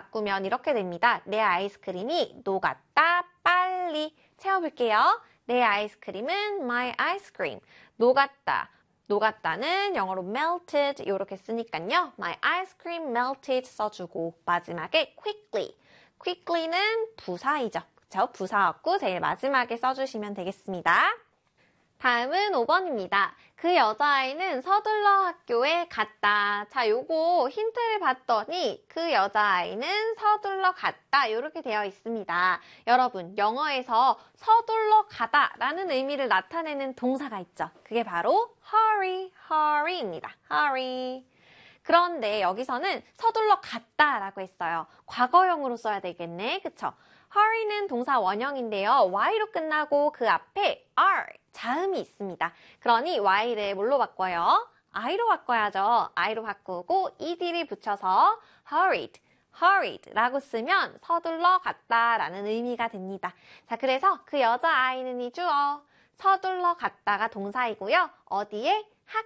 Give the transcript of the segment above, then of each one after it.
바꾸면 이렇게 됩니다. 내 아이스크림이 녹았다. 빨리 채워볼게요. 내 아이스크림은 my ice cream. 녹았다. 녹았다는 영어로 melted 이렇게 쓰니까요. My ice cream melted 써주고 마지막에 quickly. quickly는 부사이죠. 그쵸? 부사였고 제일 마지막에 써주시면 되겠습니다. 다음은 5번입니다. 그 여자아이는 서둘러 학교에 갔다. 자, 요거 힌트를 봤더니 그 여자아이는 서둘러 갔다. 이렇게 되어 있습니다. 여러분, 영어에서 서둘러 가다 라는 의미를 나타내는 동사가 있죠. 그게 바로 hurry입니다. hurry. 그런데 여기서는 서둘러 갔다라고 했어요. 과거형으로 써야 되겠네. 그쵸? hurry는 동사 원형인데요. y로 끝나고 그 앞에 r, 자음이 있습니다. 그러니 y를 뭘로 바꿔요? i로 바꿔야죠. i로 바꾸고 ed를 붙여서 hurried 라고 쓰면 서둘러 갔다라는 의미가 됩니다. 자, 그래서 그 여자아이는 이 주어, 서둘러 갔다가 동사이고요. 어디에?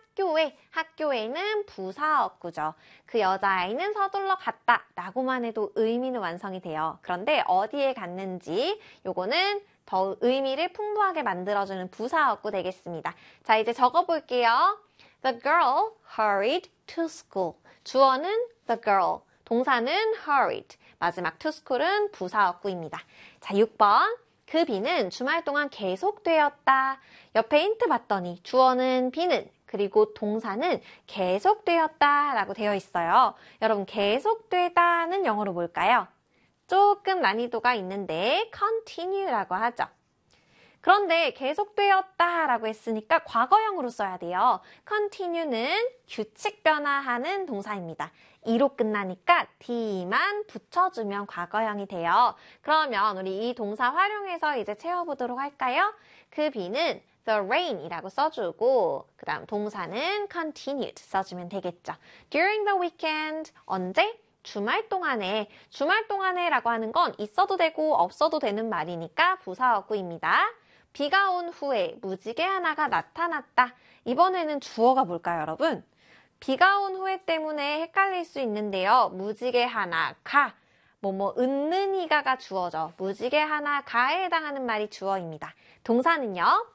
학교에는 부사어구죠. 그 여자아이는 서둘러 갔다 라고만 해도 의미는 완성이 돼요. 그런데 어디에 갔는지 요거는 더 의미를 풍부하게 만들어주는 부사어구 되겠습니다. 자, 이제 적어볼게요. The girl hurried to school. 주어는 the girl, 동사는 hurried, 마지막 to school은 부사어구입니다. 자, 6번. 그 비는 주말 동안 계속되었다. 옆에 힌트 봤더니 주어는 비는 그리고 동사는 계속되었다 라고 되어 있어요. 여러분, 계속되다는 영어로 뭘까요? 조금 난이도가 있는데 continue라고 하죠. 그런데 계속되었다 라고 했으니까 과거형으로 써야 돼요. continue는 규칙 변화하는 동사입니다. 이로 끝나니까 d만 붙여주면 과거형이 돼요. 그러면 우리 이 동사 활용해서 이제 채워보도록 할까요? 그 비는 the rain이라고 써주고 그 다음 동사는 continued 써주면 되겠죠. During the weekend, 언제? 주말 동안에 라고 하는 건 있어도 되고 없어도 되는 말이니까 부사어구입니다. 비가 온 후에 무지개 하나가 나타났다. 이번에는 주어가 뭘까요, 여러분? 비가 온 후에 때문에 헷갈릴 수 있는데요. 무지개 하나가 은는이가가 주어죠. 무지개 하나가에 해당하는 말이 주어입니다. 동사는요.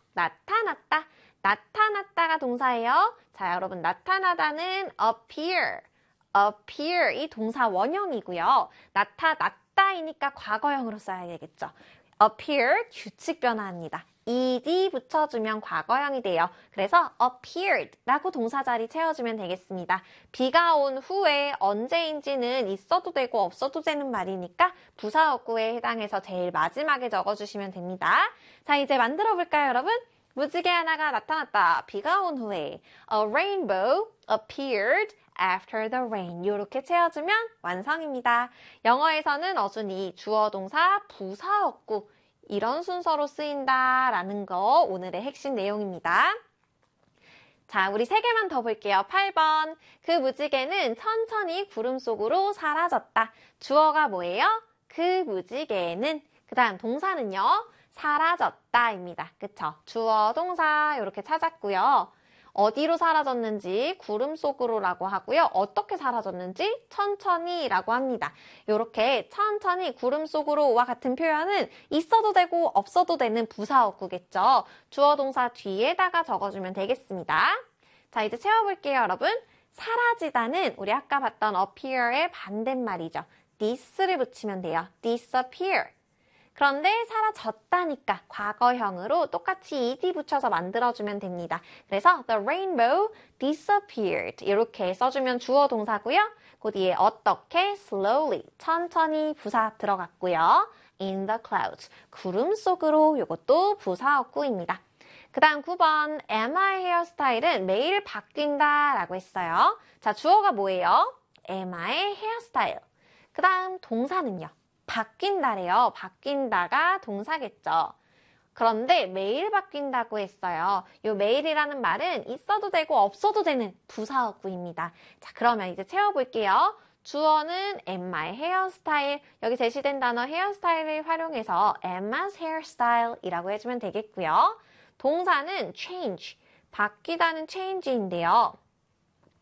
나타났다가 동사예요. 자, 여러분, 나타나다는 appear 이 동사 원형이고요. 나타났다이니까 과거형으로 써야 되겠죠. appear, 규칙 변화합니다. ed 붙여주면 과거형이 돼요. 그래서 appeared 라고 동사 자리 채워주면 되겠습니다. 비가 온 후에 언제인지는 있어도 되고 없어도 되는 말이니까 부사어구에 해당해서 제일 마지막에 적어주시면 됩니다. 자, 이제 만들어 볼까요, 여러분? 무지개 하나가 나타났다. 비가 온 후에 A rainbow appeared after the rain. 이렇게 채워주면 완성입니다. 영어에서는 어순이 주어, 동사, 부사어구 이런 순서로 쓰인다라는 거 오늘의 핵심 내용입니다. 자, 우리 3개만 더 볼게요. 8번. 그 무지개는 천천히 구름 속으로 사라졌다. 주어가 뭐예요? 그 무지개는. 그 다음 동사는요. 사라졌다입니다. 그쵸? 주어, 동사 이렇게 찾았고요. 어디로 사라졌는지 구름 속으로라고 하고요. 어떻게 사라졌는지 천천히라고 합니다. 이렇게 천천히 구름 속으로와 같은 표현은 있어도 되고 없어도 되는 부사어구겠죠. 주어 동사 뒤에다가 적어주면 되겠습니다. 자, 이제 채워볼게요, 여러분. 사라지다는 우리 아까 봤던 appear의 반대말이죠. this를 붙이면 돼요. disappear. 그런데 사라졌다니까 과거형으로 똑같이 ed 붙여서 만들어주면 됩니다. 그래서 the rainbow disappeared 이렇게 써주면 주어 동사고요. 그 뒤에 어떻게 slowly 천천히 부사 들어갔고요. in the clouds 구름 속으로 이것도 부사어구입니다. 그 다음 9번 Emma의 헤어스타일은 매일 바뀐다 라고 했어요. 자, 주어가 뭐예요? Emma의 헤어스타일. 그 다음 동사는요. 바뀐다래요. 바뀐다가 동사겠죠. 그런데 매일 바뀐다고 했어요. 이 매일이라는 말은 있어도 되고 없어도 되는 부사어구입니다. 자, 그러면 이제 채워볼게요. 주어는 Emma의 헤어스타일. 여기 제시된 단어 헤어스타일을 활용해서 Emma's hairstyle이라고 해주면 되겠고요. 동사는 change, 바뀌다는 change인데요.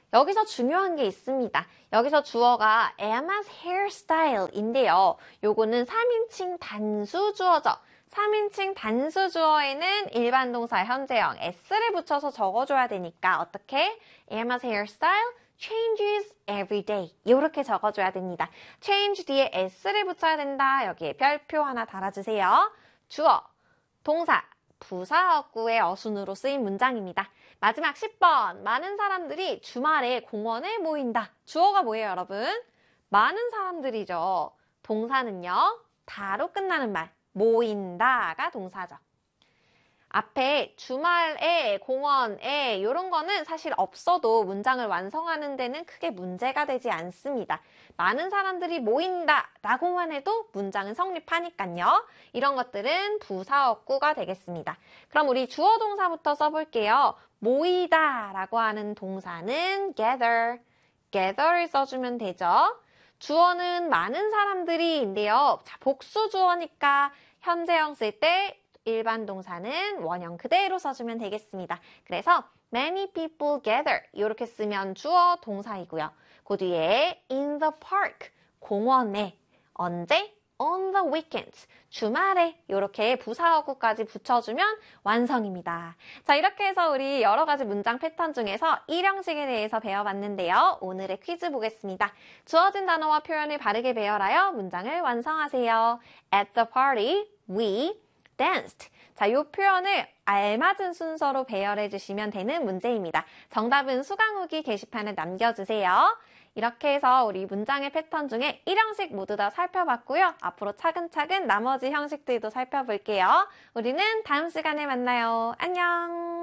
여기서 중요한 게 있습니다. 여기서 주어가 Emma's hairstyle인데요. 요거는 3인칭 단수 주어죠. 3인칭 단수 주어에는 일반 동사 현재형 s를 붙여서 적어줘야 되니까 어떻게? Emma's hairstyle changes every day. 이렇게 적어줘야 됩니다. change 뒤에 s를 붙여야 된다. 여기에 별표 하나 달아주세요. 주어, 동사, 부사어구의 어순으로 쓰인 문장입니다. 마지막 10번. 많은 사람들이 주말에 공원에 모인다. 주어가 뭐예요, 여러분? 많은 사람들이죠. 동사는요. 다로 끝나는 말. 모인다가 동사죠. 앞에 주말에, 공원에 이런 거는 사실 없어도 문장을 완성하는 데는 크게 문제가 되지 않습니다. 많은 사람들이 모인다 라고만 해도 문장은 성립하니까요. 이런 것들은 부사어구가 되겠습니다. 그럼 우리 주어 동사부터 써볼게요. 모이다 라고 하는 동사는 gather를 써주면 되죠. 주어는 많은 사람들이인데요. 자, 복수 주어니까 현재형 쓸 때 일반 동사는 원형 그대로 써주면 되겠습니다. 그래서 many people gather 이렇게 쓰면 주어 동사이고요. 그 뒤에 in the park 공원에 언제? on the weekends 주말에 이렇게 부사어구까지 붙여주면 완성입니다. 자, 이렇게 해서 우리 여러 가지 문장 패턴 중에서 일형식에 대해서 배워봤는데요. 오늘의 퀴즈 보겠습니다. 주어진 단어와 표현을 바르게 배열하여 문장을 완성하세요. At the party, we danced. 자, 이 표현을 알맞은 순서로 배열해 주시면 되는 문제입니다. 정답은 수강후기 게시판에 남겨주세요. 이렇게 해서 우리 문장의 패턴 중에 1형식 모두 다 살펴봤고요. 앞으로 차근차근 나머지 형식들도 살펴볼게요. 우리는 다음 시간에 만나요. 안녕!